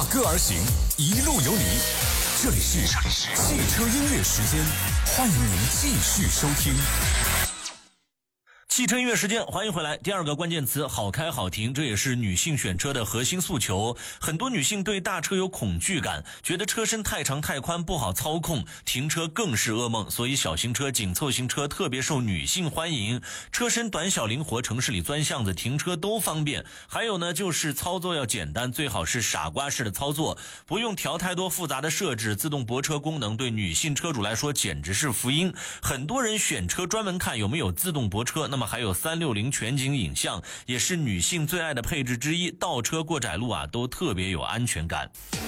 歌而行，一路有你。这里是汽车音乐时间，欢迎您继续收听。 汽车音乐时间，欢迎回来。第二个关键词，好开好停，这也是女性选车的核心诉求。很多女性对大车有恐惧感，觉得车身太长太宽不好操控，停车更是噩梦。所以小型车、紧凑型车特别受女性欢迎，车身短小灵活，城市里钻巷子停车都方便。还有呢，就是操作要简单，最好是傻瓜式的操作，不用调太多复杂的设置。自动泊车功能对女性车主来说简直是福音。很多人选车专门看有没有自动泊车，那么还有360全景影像，也是女性最爱的配置之一。倒车过窄路啊，都特别有安全感。